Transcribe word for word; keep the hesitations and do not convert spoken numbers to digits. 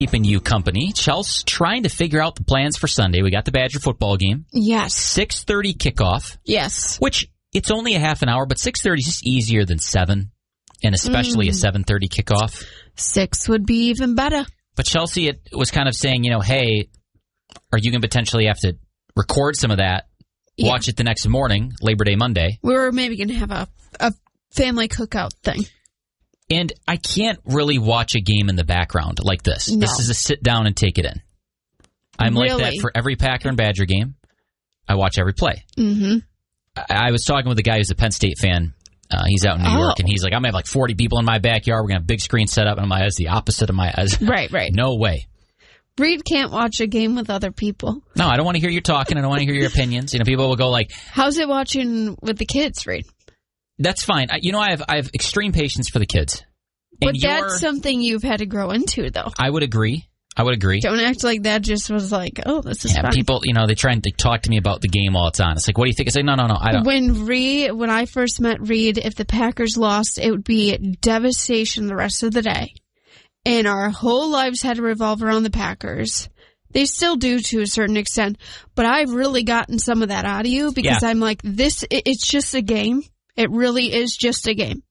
Keeping you company. Chelsea trying to figure out the plans for Sunday. We got the Badger football game. Yes. six thirty kickoff. Yes. Which, it's only a half an hour, but six thirty is just easier than seven, and especially mm. a seven thirty kickoff. six would be even better. But Chelsea it was kind of saying, you know, hey, are you going to potentially have to record some of that, yeah. watch it the next morning, Labor Day Monday? We were maybe going to have a, a family cookout thing. And I can't really watch a game in the background like this. No. This is a sit down and take it in. I'm really? like that for every Packer and Badger game. I watch every play. Mm-hmm. I, I was talking with a guy who's a Penn State fan. Uh, he's out in New oh. York, and he's like, I'm going to have like forty people in my backyard. We're going to have a big screen set up. And I'm like, that's the opposite of my eyes. Right, right. No way. Reed can't watch a game with other people. No, I don't want to hear you talking. I don't want to hear your opinions. You know, people will go like, how's it watching with the kids, Reed? That's fine. I, you know, I have I have extreme patience for the kids. But that's something you've had to grow into, though. I would agree. I would agree. Don't act like that just was like, oh, this is yeah, fun. People, you know, they try and they talk to me about the game while it's on. It's like, what do you think? It's like, no, no, no, I don't. When Reed, when I first met Reed, if the Packers lost, it would be devastation the rest of the day. And our whole lives had to revolve around the Packers. They still do to a certain extent. But I've really gotten some of that out of you because yeah. I'm like, this, it, it's just a game. It really is just a game.